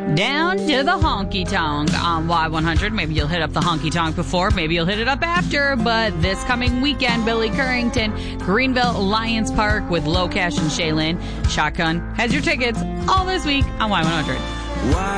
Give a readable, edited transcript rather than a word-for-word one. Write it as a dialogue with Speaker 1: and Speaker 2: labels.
Speaker 1: Down to the honky tonk on Y100. Maybe you'll hit up the honky tonk before, maybe you'll hit it up after, but this coming weekend, Billy Currington, Greenville Lions Park with Low Cash and Shaylin. Shotgun has your tickets all this week on Y100.